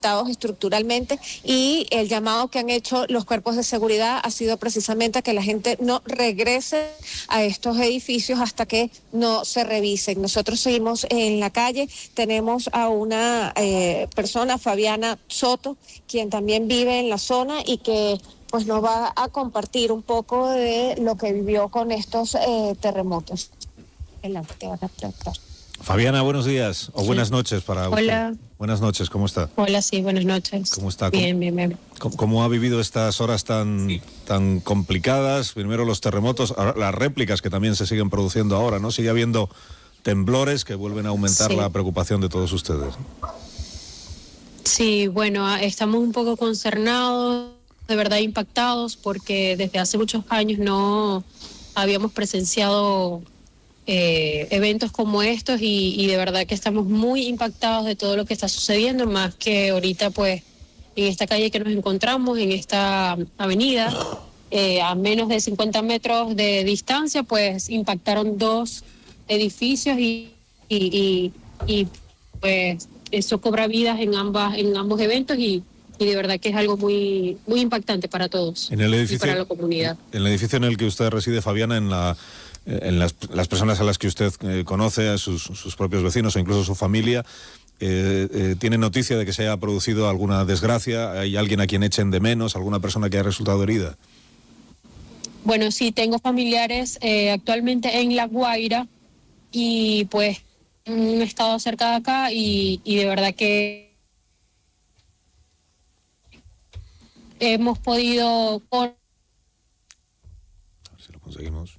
estructuralmente, y el llamado que han hecho los cuerpos de seguridad ha sido precisamente a que la gente no regrese a estos edificios hasta que no se revisen. Nosotros seguimos en la calle, tenemos a una persona, Fabiana Soto, quien también vive en la zona y que pues nos va a compartir un poco de lo que vivió con estos terremotos. Fabiana, buenos días o buenas noches para usted. Hola. Buenas noches, ¿cómo está? Hola, sí, buenas noches. ¿Cómo está? Bien. ¿Cómo ha vivido estas horas tan complicadas? Primero los terremotos, las réplicas que también se siguen produciendo ahora, ¿no? Sigue habiendo temblores que vuelven a aumentar la preocupación de todos ustedes. Sí, bueno, estamos un poco consternados, de verdad impactados, porque desde hace muchos años no habíamos presenciado eventos como estos y de verdad que estamos muy impactados de todo lo que está sucediendo, más que ahorita pues en esta calle que nos encontramos, en esta avenida, a menos de 50 metros de distancia, pues impactaron 2 edificios y pues eso cobra vidas en ambos eventos y de verdad que es algo muy impactante para todos y para la comunidad. En el edificio en el que usted reside, Fabiana, en las personas a las que usted conoce, a sus propios vecinos o incluso su familia, ¿tiene noticia de que se haya producido alguna desgracia? ¿Hay alguien a quien echen de menos? ¿Alguna persona que haya resultado herida? Bueno, sí, tengo familiares actualmente en La Guaira y pues he estado cerca de acá y de verdad que hemos podido... A ver si lo conseguimos.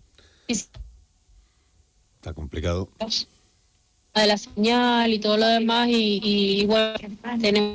Está complicado. De la señal y todo lo demás y bueno, tenemos...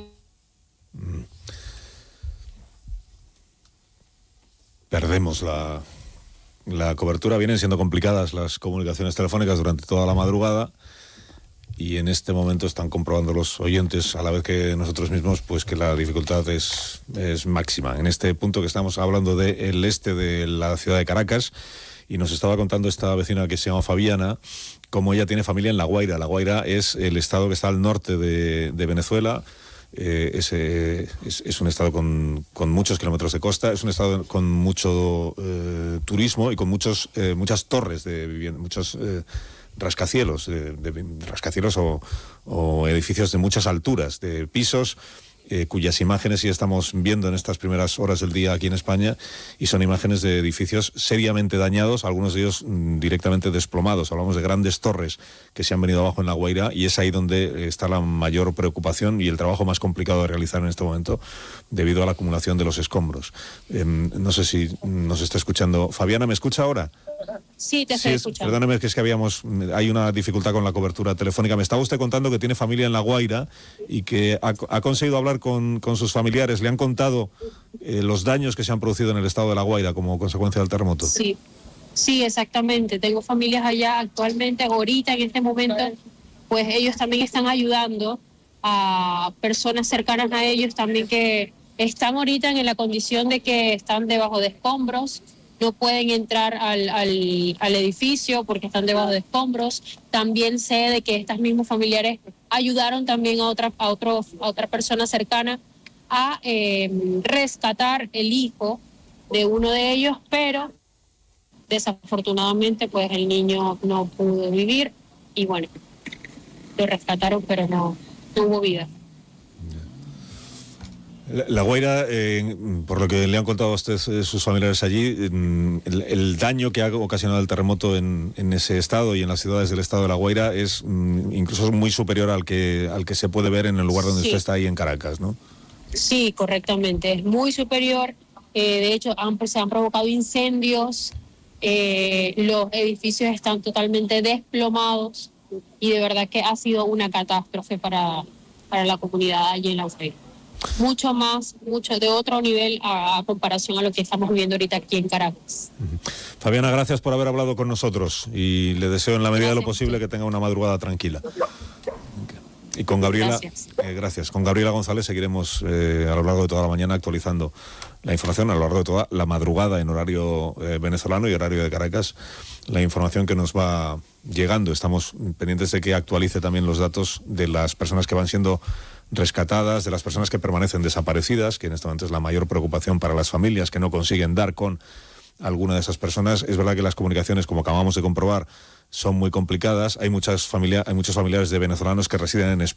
Perdemos la cobertura. Vienen siendo complicadas las comunicaciones telefónicas durante toda la madrugada y en este momento están comprobando los oyentes, a la vez que nosotros mismos, pues que la dificultad es máxima. En este punto que estamos hablando del este de la ciudad de Caracas, y nos estaba contando esta vecina que se llama Fabiana, cómo ella tiene familia en La Guaira. La Guaira es el estado que está al norte de Venezuela. Es un estado con muchos kilómetros de costa, es un estado con mucho turismo y con muchas torres de vivienda, muchos rascacielos, rascacielos o edificios de muchas alturas, de pisos, cuyas imágenes sí estamos viendo en estas primeras horas del día aquí en España, y son imágenes de edificios seriamente dañados, algunos de ellos directamente desplomados. Hablamos de grandes torres que se han venido abajo en La Guaira, y es ahí donde está la mayor preocupación y el trabajo más complicado de realizar en este momento debido a la acumulación de los escombros. No sé si nos está escuchando. Fabiana, ¿me escucha ahora? Sí, te estoy escuchando. Perdóneme, que es que hay una dificultad con la cobertura telefónica. Me estaba usted contando que tiene familia en La Guaira y que ha conseguido hablar con sus familiares. ¿Le han contado los daños que se han producido en el estado de La Guaira como consecuencia del terremoto? Sí, exactamente. Tengo familias allá actualmente, ahorita, en este momento, pues ellos también están ayudando a personas cercanas a ellos también que están ahorita en la condición de que están debajo de escombros. No pueden entrar al edificio porque están debajo de escombros. También sé de que estas mismos familiares ayudaron también a otra persona cercana a rescatar el hijo de uno de ellos, pero desafortunadamente pues el niño no pudo vivir y bueno, lo rescataron pero no hubo vida. La Guaira, por lo que le han contado a usted sus familiares allí, el daño que ha ocasionado el terremoto en ese estado y en las ciudades del estado de La Guaira es incluso muy superior al que se puede ver en el lugar donde usted está ahí en Caracas, ¿no? Sí, correctamente, es muy superior. De hecho, se han provocado incendios, los edificios están totalmente desplomados y de verdad que ha sido una catástrofe para la comunidad allí en La Guaira. Mucho de otro nivel a comparación a lo que estamos viviendo ahorita aquí en Caracas. Fabiana, gracias por haber hablado con nosotros y le deseo en la medida de lo posible que tenga una madrugada tranquila. Y con Gabriela, gracias. Con Gabriela González seguiremos a lo largo de toda la mañana actualizando la información, a lo largo de toda la madrugada en horario venezolano y horario de Caracas, la información que nos va llegando. Estamos pendientes de que actualice también los datos de las personas que van siendo rescatadas, de las personas que permanecen desaparecidas, que en este momento es la mayor preocupación para las familias que no consiguen dar con alguna de esas personas. Es verdad que las comunicaciones, como acabamos de comprobar, son muy complicadas. Hay muchos familiares de venezolanos que residen en España